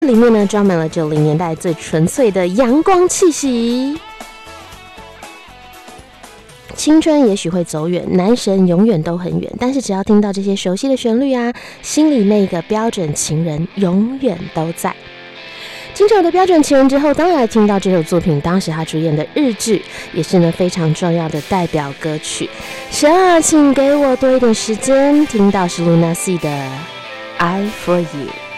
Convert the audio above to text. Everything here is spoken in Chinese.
里面呢装满了90年代最纯粹的阳光气息。青春也许会走远，男神永远都很远，但是只要听到这些熟悉的旋律啊，心里那个标准情人永远都在。经常有的标准情人之后，当然听到这首作品，当时他主演的日剧也是呢非常重要的代表歌曲。神啊，请给我多一点时间，听到是 Luna Sea 的 I For You。